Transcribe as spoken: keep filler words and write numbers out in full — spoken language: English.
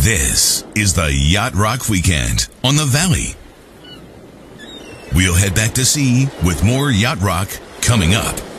This is the Yacht Rock Weekend on the Valley. We'll head back to sea with more Yacht Rock coming up.